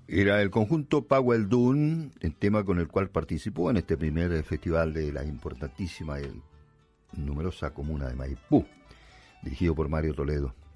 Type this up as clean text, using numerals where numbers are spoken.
Era el conjunto Powell Dune, el tema con el cual participó en este primer festival de la importantísima y numerosa comuna de Maipú, dirigido por Mario Toledo.